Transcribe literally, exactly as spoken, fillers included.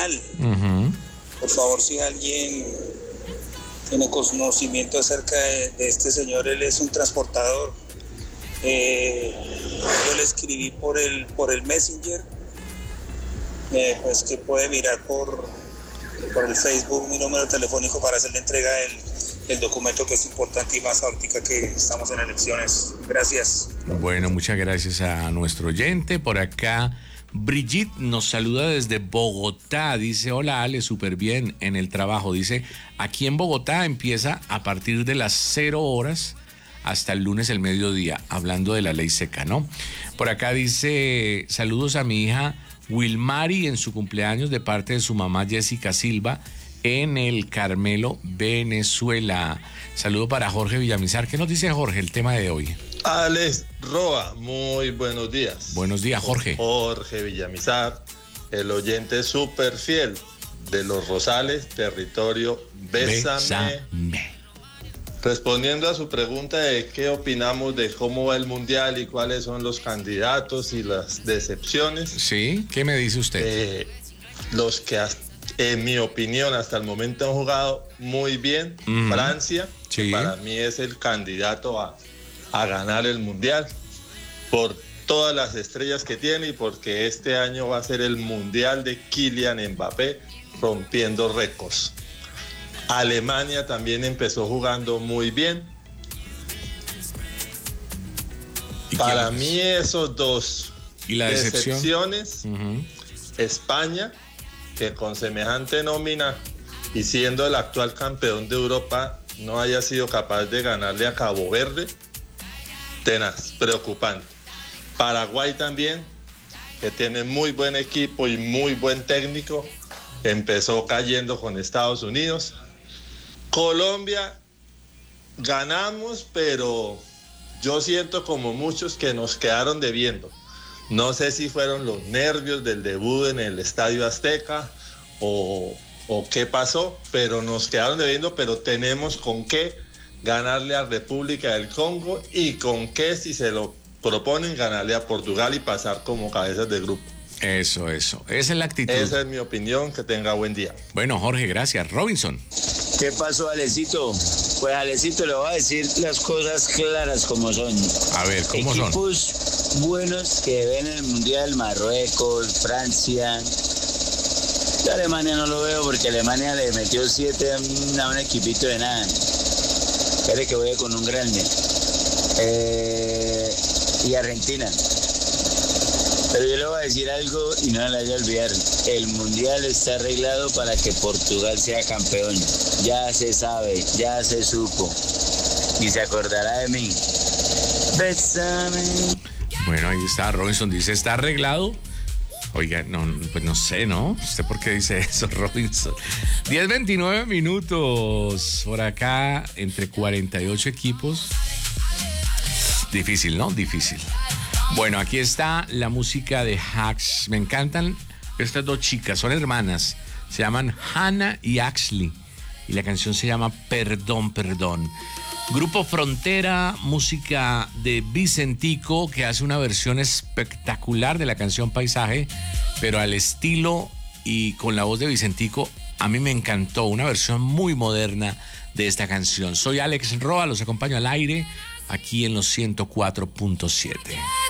original. Uh-huh. Por favor, si alguien tiene conocimiento acerca de, de este señor, él es un transportador. Eh, yo le escribí por el, por el Messenger, eh, pues que puede mirar por, por el Facebook mi número telefónico para hacer la entrega del el documento, que es importante y más ahorita que estamos en elecciones. Gracias. Bueno, muchas gracias a nuestro oyente. Por acá Brigitte nos saluda desde Bogotá. Dice: hola Ale, súper bien en el trabajo. Dice: aquí en Bogotá empieza a partir de las cero horas hasta el lunes el mediodía, hablando de la ley seca, ¿no? Por acá dice: saludos a mi hija Wilmari en su cumpleaños de parte de su mamá Jessica Silva en el Carmelo, Venezuela. Saludo para Jorge Villamizar. ¿Qué nos dice Jorge el tema de hoy? Alex Roa, muy buenos días. Buenos días, Jorge. Jorge Villamizar, el oyente súper fiel de Los Rosales, territorio Bésame. Bésame. Respondiendo a su pregunta de qué opinamos de cómo va el Mundial y cuáles son los candidatos y las decepciones. Sí, ¿qué me dice usted? Eh, los que, en mi opinión, hasta el momento han jugado muy bien. Uh-huh. Francia, sí. Que para mí es el candidato a, a ganar el Mundial por todas las estrellas que tiene y porque este año va a ser el Mundial de Kylian Mbappé rompiendo récords. Alemania también empezó jugando muy bien. Para mí esos dos. ¿Y la decepción? Decepciones, uh-huh. España, que con semejante nómina y siendo el actual campeón de Europa no haya sido capaz de ganarle a Cabo Verde, tenaz, preocupante. Paraguay también, que tiene muy buen equipo y muy buen técnico, empezó cayendo con Estados Unidos. Colombia, ganamos, pero yo siento como muchos que nos quedaron debiendo. No sé si fueron los nervios del debut en el Estadio Azteca o, o qué pasó, pero nos quedaron debiendo, pero tenemos con qué ganarle a República del Congo y con qué, si se lo proponen, ganarle a Portugal y pasar como cabezas de grupo. Eso, eso. Esa es la actitud. Esa es mi opinión. Que tenga buen día. Bueno, Jorge, gracias. Robinson. ¿Qué pasó, Alecito? Pues Alecito le voy a decir las cosas claras como son. A ver, ¿cómo Equipos son? Equipos buenos que ven el Mundial, Marruecos, Francia. Yo a Alemania no lo veo porque Alemania le metió siete a un equipito de nada. Espere que voy con un grande. Eh, y Argentina. Pero yo le voy a decir algo y no le vaya a olvidar. El Mundial está arreglado para que Portugal sea campeón. Ya se sabe, ya se supo. Y se acordará de mí. Bésame. Bueno, ahí está. Robinson dice, ¿está arreglado? Oiga, no, pues no sé, ¿no? ¿Usted por qué dice eso, Robinson? diez veintinueve minutos por acá, entre cuarenta y ocho equipos. Difícil, ¿no? Difícil. Bueno, aquí está la música de Hacks. Me encantan estas dos chicas, son hermanas. Se llaman Hannah y Axley. Y la canción se llama Perdón, Perdón. Grupo Frontera, música de Vicentico, que hace una versión espectacular de la canción Paisaje, pero al estilo y con la voz de Vicentico. A mí me encantó, una versión muy moderna de esta canción. Soy Alex Roa, los acompaño al aire aquí en los ciento cuatro punto siete.